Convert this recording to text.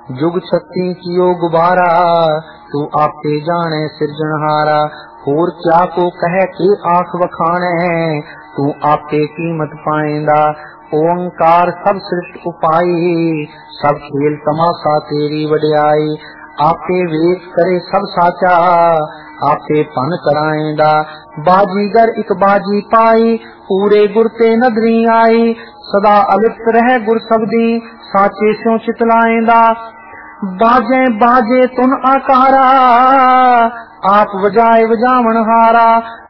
जुग छत्ती कियो गुबारा, तू आपे जाने सिरजनहारा। होर क्या को कह के आंख वखाने, तू आपे कीमत पाएंदा। ओंकार सब सृष्ट उपाई, सब खेल तमाशा तेरी वड्याई। आपे वेद करे सब साचा, आपे पन कराएंदा। बाजीगर एक बाजी पाई, पूरे गुर ते नदरी आई। सदा अलिप्त रह गुर सबदी, साचे स्यों चितलाएंदा। बाजे बाजे तुन आकारा, आप वजाए वजावन हारा।